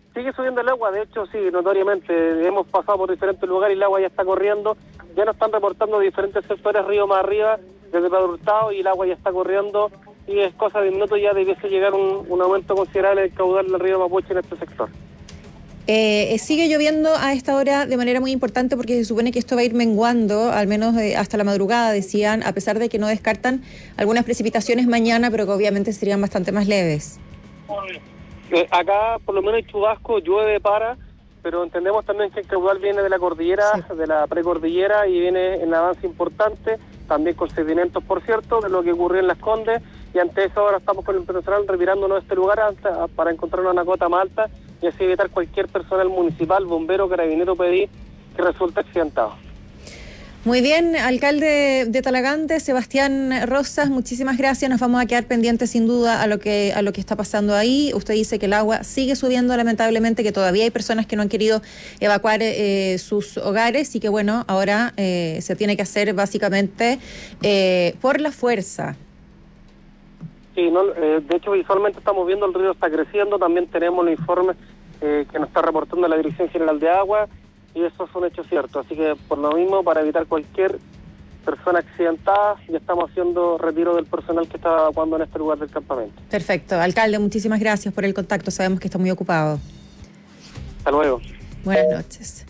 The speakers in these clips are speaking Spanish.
Sigue subiendo el agua, de hecho, sí, notoriamente. Hemos pasado por diferentes lugares y el agua ya está corriendo. Ya nos están reportando diferentes sectores río más arriba, desde Padre Hurtado, y el agua ya está corriendo. Y es cosa de minutos ya debiese llegar un aumento considerable del caudal del río Mapocho en este sector. Sigue lloviendo a esta hora de manera muy importante porque se supone que esto va a ir menguando, al menos hasta la madrugada, decían, a pesar de que no descartan algunas precipitaciones mañana, pero que obviamente serían bastante más leves. Acá, por lo menos en Chubasco, llueve pero entendemos también que el caudal viene de la cordillera, sí, de la precordillera, y viene en avance importante, también con sedimentos, por cierto, de lo que ocurrió en Las Condes, y ante eso ahora estamos con el personal retirándonos de este lugar para encontrar una cota más alta y así evitar cualquier personal municipal, bombero, carabinero, pedir que resulte accidentado. Muy bien, alcalde de Talagante, Sebastián Rosas, muchísimas gracias. Nos vamos a quedar pendientes sin duda a lo que está pasando ahí. Usted dice que el agua sigue subiendo lamentablemente, que todavía hay personas que no han querido evacuar sus hogares y que bueno, ahora se tiene que hacer básicamente por la fuerza. Sí, no, de hecho visualmente estamos viendo el río está creciendo, también tenemos los informes que nos está reportando la Dirección General de Agua, y eso es un hecho cierto, así que por lo mismo, para evitar cualquier persona accidentada, ya estamos haciendo retiro del personal que está evacuando en este lugar del campamento. Perfecto, alcalde, muchísimas gracias por el contacto, sabemos que está muy ocupado. Hasta luego. Buenas noches.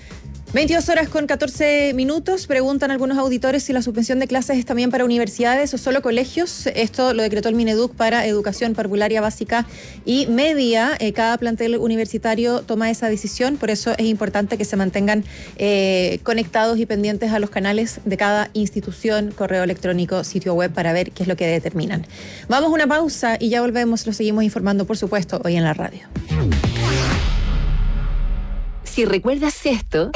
22:14. Preguntan algunos auditores si la suspensión de clases es también para universidades o solo colegios. Esto lo decretó el Mineduc para educación parvularia básica y media. Cada plantel universitario toma esa decisión, por eso es importante que se mantengan conectados y pendientes a los canales de cada institución, correo electrónico, sitio web, para ver qué es lo que determinan. Vamos a una pausa y ya volvemos, lo seguimos informando, por supuesto, hoy en la radio. Si recuerdas esto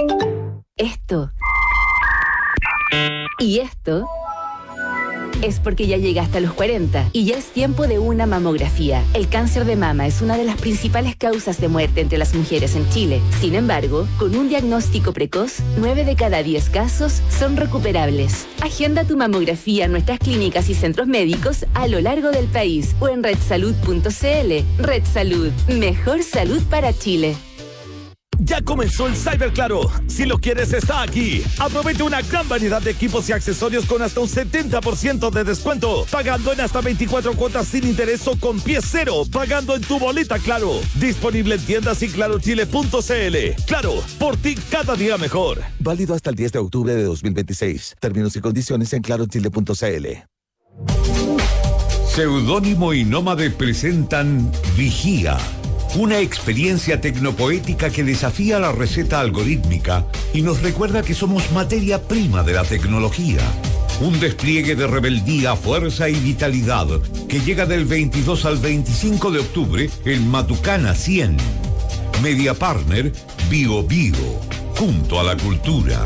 y esto, es porque ya llegaste a los 40 y ya es tiempo de una mamografía. El cáncer de mama es una de las principales causas de muerte entre las mujeres en Chile. Sin embargo, con un diagnóstico precoz, 9 de cada 10 casos son recuperables. Agenda tu mamografía en nuestras clínicas y centros médicos a lo largo del país o en redsalud.cl. Red Salud, mejor salud para Chile. Ya comenzó el Cyber Claro. Si lo quieres, está aquí. Aprovecha una gran variedad de equipos y accesorios con hasta un 70% de descuento. Pagando en hasta 24 cuotas sin interés o con pie cero. Pagando en tu boleta Claro. Disponible en tiendas y clarochile.cl. Claro, por ti cada día mejor. Válido hasta el 10 de octubre de 2026. Términos y condiciones en clarochile.cl. Seudónimo y Nómade presentan Vigía. Una experiencia tecnopoética que desafía la receta algorítmica y nos recuerda que somos materia prima de la tecnología. Un despliegue de rebeldía, fuerza y vitalidad que llega del 22 al 25 de octubre en Matucana 100. Media Partner Bio Bio, junto a la cultura.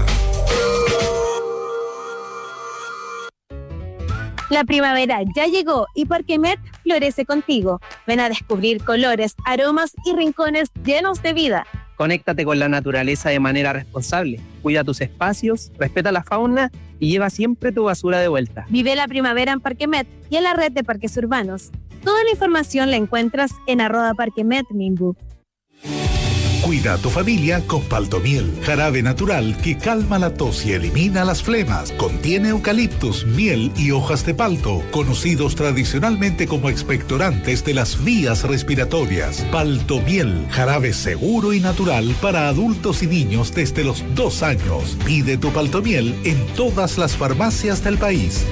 La primavera ya llegó y Parquemet florece contigo. Ven a descubrir colores, aromas y rincones llenos de vida. Conéctate con la naturaleza de manera responsable. Cuida tus espacios, respeta la fauna y lleva siempre tu basura de vuelta. Vive la primavera en Parquemet y en la red de parques urbanos. Toda la información la encuentras en @parquemetminbu. Cuida a tu familia con Paltomiel, jarabe natural que calma la tos y elimina las flemas. Contiene eucaliptus, miel y hojas de palto, conocidos tradicionalmente como expectorantes de las vías respiratorias. Paltomiel, jarabe seguro y natural para adultos y niños desde los 2 años. Pide tu Paltomiel en todas las farmacias del país.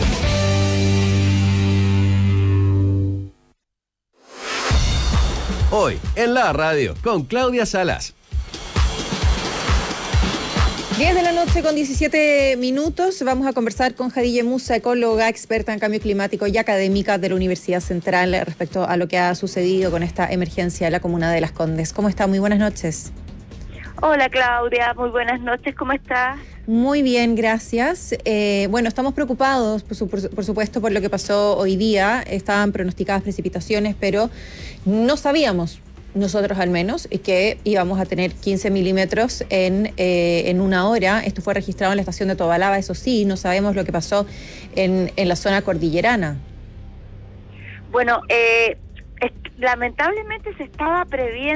Hoy, en la radio, con Claudia Salas. 10:17 Vamos a conversar con Jadille Musa, ecóloga, experta en cambio climático y académica de la Universidad Central respecto a lo que ha sucedido con esta emergencia en la comuna de Las Condes. ¿Cómo está? Muy buenas noches. Hola Claudia, muy buenas noches, ¿cómo estás? Muy bien, gracias. Bueno, estamos preocupados, por supuesto, por lo que pasó hoy día. Estaban pronosticadas precipitaciones, pero no sabíamos, nosotros al menos, que íbamos a tener 15 milímetros en una hora. Esto fue registrado en la estación de Tobalaba, eso sí, no sabemos lo que pasó en la zona cordillerana. Bueno, lamentablemente se estaba previendo